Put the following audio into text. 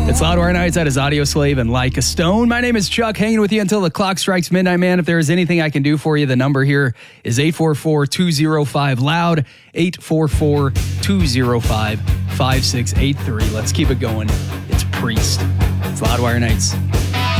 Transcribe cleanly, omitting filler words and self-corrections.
It's Loudwire Nights. That is Audio Slave and Like a Stone. My name is Chuck, hanging with you until the clock strikes midnight, man. If there is anything I can do for you, the number here is 844-205-LOUD, 844-205-5683. Let's keep it going. It's Priest. It's Loudwire Nights.